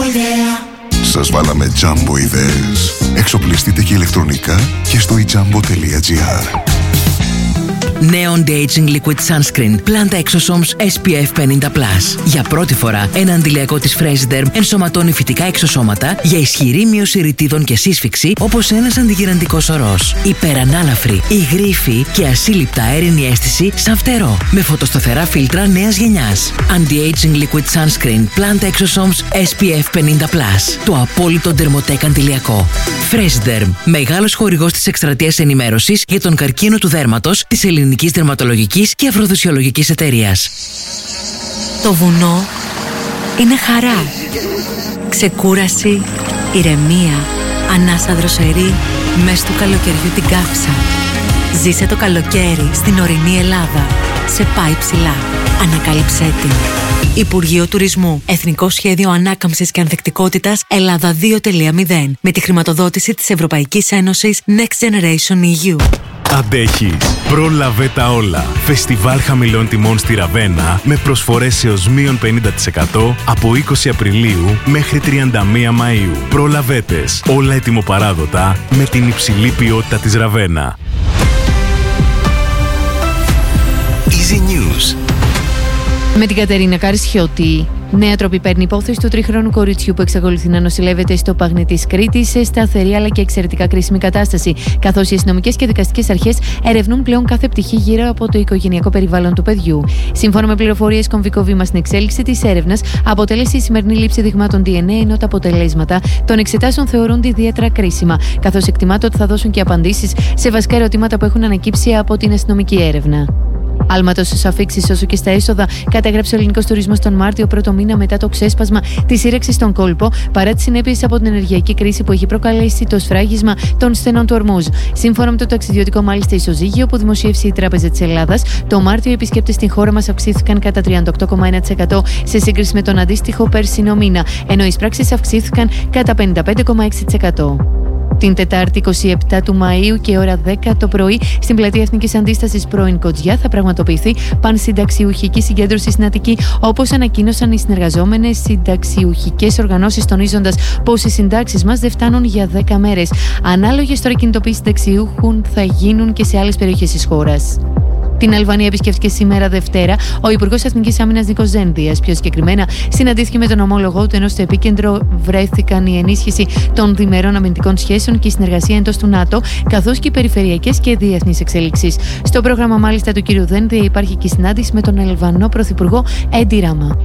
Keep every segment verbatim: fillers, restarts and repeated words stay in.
Σας βάλαμε Jumbo ιδέες. Εξοπλιστείτε και ηλεκτρονικά και στο e jumbo τελεία gr. Νέο Anti-Aging Liquid Sunscreen Planta Exosomes ες πι εφ πενήντα συν. Για πρώτη φορά, ένα αντιλιακό της Freshderm ενσωματώνει φυτικά εξωσώματα για ισχυρή μείωση ρητίδων και σύσφυξη, όπως ένας αντιγυραντικός ορός. Υπερανάλαφρη, υγρήφη και ασύλληπτα αέρινη αίσθηση σαν φτερό. Με φωτοσταθερά φίλτρα νέας γενιάς. Anti-Aging Liquid Sunscreen Planta Exosomes ες πι εφ πενήντα συν. Το απόλυτο ντερμοτέκ αντιλιακό. Freshderm, μεγάλος χορηγός της εκστρατείας ενημέρωσης για τον καρκίνο του δέρματος της Ελληνικής Δερματολογικής και Αφροδοσιολογικής Εταιρείας. Το βουνό είναι χαρά, ξεκούραση, ηρεμία, ανάσα δροσερή, μες του καλοκαιριού την κάψα. Ζήσε το καλοκαίρι στην ορεινή Ελλάδα. Σε πάει ψηλά. Ανακάλυψέ την. Υπουργείο Τουρισμού. Εθνικό Σχέδιο Ανάκαμψης και Ανθεκτικότητας Ελλάδα δύο τελεία μηδέν. Με τη χρηματοδότηση της Ευρωπαϊκής Ένωσης Next Generation ι γιου. Αντέχει. Πρόλαβε τα όλα. Φεστιβάλ χαμηλών τιμών στη Ραβένα με προσφορές έως μείον πενήντα τοις εκατό από είκοσι Απριλίου μέχρι τριάντα μία Μαΐου. Προλαβέτες. Όλα ετοιμοπαράδοτα με την υψηλή ποιότητα της Ραβένα. Easy News. Με την Κατερίνα Καρισιώτη. Νέα τροπή παίρνει υπόθεση του τριχρόνου κοριτσιού που εξακολουθεί να νοσηλεύεται στο Παγνί της Κρήτης σε σταθερή αλλά και εξαιρετικά κρίσιμη κατάσταση, καθώς οι αστυνομικές και δικαστικές αρχές ερευνούν πλέον κάθε πτυχή γύρω από το οικογενειακό περιβάλλον του παιδιού. Σύμφωνα με πληροφορίες, κομβικό βήμα στην εξέλιξη της έρευνας αποτέλεσε η σημερινή λήψη δειγμάτων ντι εν έι, ενώ τα αποτελέσματα των εξετάσεων θεωρούνται ιδιαίτερα κρίσιμα, καθώς εκτιμάται ότι θα δώσουν και απαντήσεις σε βασικά ερωτήματα που έχουν ανακύψει από την αστυνομική έρευνα. Άλματος στις αφίξεις όσο και στα έσοδα κατέγραψε ο ελληνικός τουρισμός τον Μάρτιο, πρώτο μήνα μετά το ξέσπασμα της σύραξης στον κόλπο, παρά τις συνέπειες από την ενεργειακή κρίση που έχει προκαλέσει το σφράγισμα των στενών του Ορμούζ. Σύμφωνα με το ταξιδιωτικό μάλιστα ισοζύγιο που δημοσίευσε η Τράπεζα της Ελλάδας, το Μάρτιο οι επισκέπτες στην χώρα μας αυξήθηκαν κατά τριάντα οκτώ κόμμα ένα τοις εκατό σε σύγκριση με τον αντίστοιχο περσινό μήνα, ενώ οι εισπράξεις αυξήθηκαν κατά πενήντα πέντε κόμμα έξι τοις εκατό. Την Τετάρτη εικοστή εβδόμη του Μαΐου και ώρα δέκα το πρωί στην πλατεία Εθνικής Αντίστασης πρώην Κοτζιά θα πραγματοποιηθεί πανσυνταξιουχική συγκέντρωση στην Αττική, όπως ανακοίνωσαν οι συνεργαζόμενες συνταξιουχικές οργανώσεις, τονίζοντας πως οι συντάξεις μας δεν φτάνουν για δέκα μέρες. Ανάλογες τώρα κινητοποίησεις συνταξιούχων θα γίνουν και σε άλλες περιοχές της χώρας. Την Αλβανία επισκέφθηκε σήμερα Δευτέρα ο Υπουργός Εθνικής Άμυνας Νίκος Δένδιας. Πιο συγκεκριμένα, συναντήθηκε με τον ομόλογό του, ενώ στο επίκεντρο βρέθηκαν η ενίσχυση των διμερών αμυντικών σχέσεων και η συνεργασία εντός του ΝΑΤΟ, καθώς και οι περιφερειακές και διεθνείς εξέλιξεις. Στο πρόγραμμα, μάλιστα, του κ. Δένδια υπάρχει και η συνάντηση με τον Αλβανό Πρωθυπουργό Έντι Ράμα.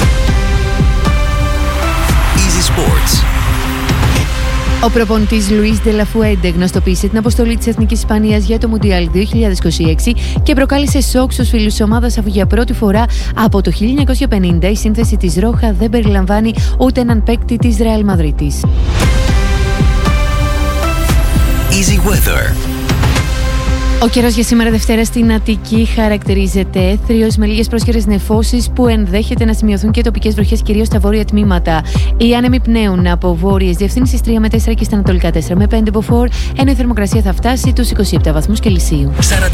Easy Sports. Ο προπονητής Λουίς Ντελαφουέντε γνωστοποίησε την αποστολή της Εθνικής Ισπανίας για το Μουντιάλ δύο χιλιάδες είκοσι έξι και προκάλεσε σοκ στους φίλους της ομάδας, αφού για πρώτη φορά από το χίλια εννιακόσια πενήντα η σύνθεση της Ρόχα δεν περιλαμβάνει ούτε έναν παίκτη της Ρεάλ Μαδρίτης. Easy Weather. Ο καιρός για σήμερα Δευτέρα στην Αττική χαρακτηρίζεται έθριος με λίγες πρόσχερες νεφώσεις που ενδέχεται να σημειωθούν και τοπικές βροχές, κυρίως στα βόρεια τμήματα. Οι άνεμοι πνέουν από βόρειες διευθύνσεις τρία με τέσσερα και στα ανατολικά τέσσερα με πέντε μποφόρ, ενώ η θερμοκρασία θα φτάσει τους είκοσι επτά βαθμούς Κελσίου. σαράντα